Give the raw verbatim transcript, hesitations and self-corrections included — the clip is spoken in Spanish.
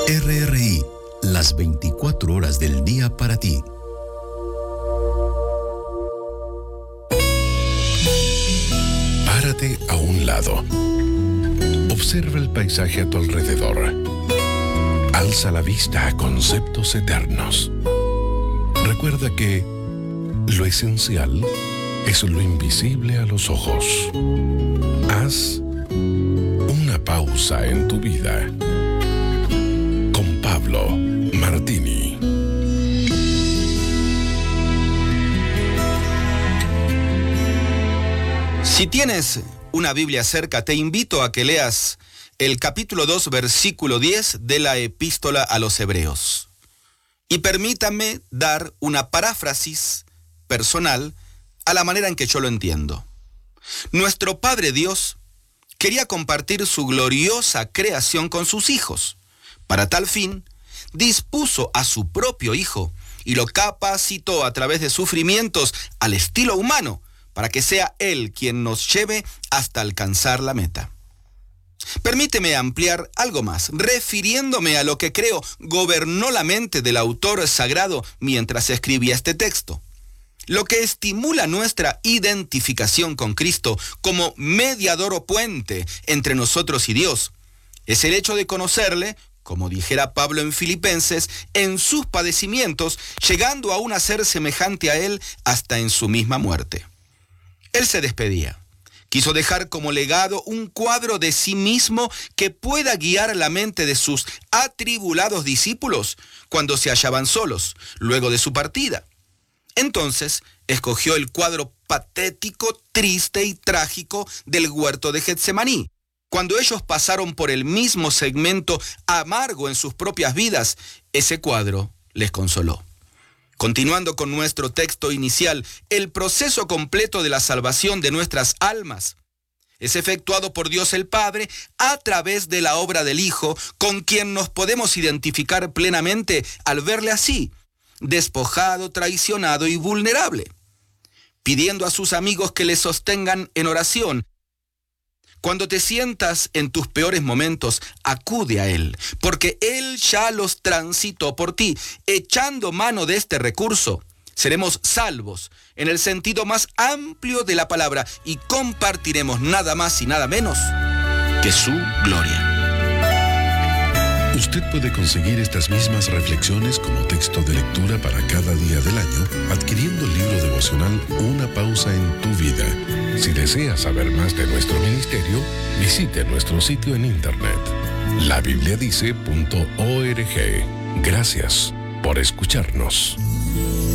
R R I, las veinticuatro horas del día para ti. Párate a un lado. Observa el paisaje a tu alrededor. Alza la vista a conceptos eternos. Recuerda que lo esencial es lo invisible a los ojos. Haz una pausa en tu vida. Con Pablo Martini. Si tienes una Biblia cerca, te invito a que leas el capítulo dos, versículo diez de la Epístola a los Hebreos. Y permítame dar una paráfrasis personal a la manera en que yo lo entiendo. Nuestro Padre Dios quería compartir su gloriosa creación con sus hijos. Para tal fin, dispuso a su propio Hijo y lo capacitó a través de sufrimientos al estilo humano, para que sea Él quien nos lleve hasta alcanzar la meta. Permíteme ampliar algo más, refiriéndome a lo que creo gobernó la mente del autor sagrado mientras escribía este texto. Lo que estimula nuestra identificación con Cristo como mediador o puente entre nosotros y Dios es el hecho de conocerle, como dijera Pablo en Filipenses, en sus padecimientos, llegando aún a ser semejante a Él hasta en su misma muerte. Él se despedía. Quiso dejar como legado un cuadro de sí mismo que pueda guiar la mente de sus atribulados discípulos cuando se hallaban solos, luego de su partida. Entonces, escogió el cuadro patético, triste y trágico del huerto de Getsemaní. Cuando ellos pasaron por el mismo segmento amargo en sus propias vidas, ese cuadro les consoló. Continuando con nuestro texto inicial, el proceso completo de la salvación de nuestras almas es efectuado por Dios el Padre a través de la obra del Hijo, con quien nos podemos identificar plenamente al verle así, despojado, traicionado y vulnerable, pidiendo a sus amigos que le sostengan en oración. Cuando te sientas en tus peores momentos, acude a Él, porque Él ya los transitó por ti. Echando mano de este recurso, seremos salvos en el sentido más amplio de la palabra y compartiremos nada más y nada menos que su gloria. Usted puede conseguir estas mismas reflexiones como texto de lectura para cada día del año adquiriendo el libro devocional Una pausa en tu vida. Si desea saber más de nuestro ministerio, visite nuestro sitio en internet la biblia dice punto org. Gracias por escucharnos.